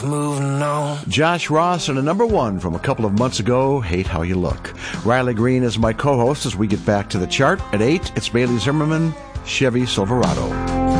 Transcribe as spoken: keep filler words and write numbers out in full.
Moving on. Josh Ross and a number one from a couple of months ago, Hate How You Look. Riley Green is my co-host as we get back to the chart. At eight, it's Bailey Zimmerman, Chevy Silverado.